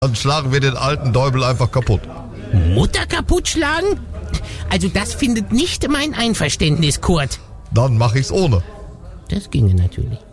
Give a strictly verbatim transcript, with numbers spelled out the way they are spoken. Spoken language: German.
Dann schlagen wir den alten Däubel einfach kaputt. Mutter kaputt schlagen? Also das findet nicht mein Einverständnis, Kurt. Dann mach ich's ohne. Das ginge natürlich.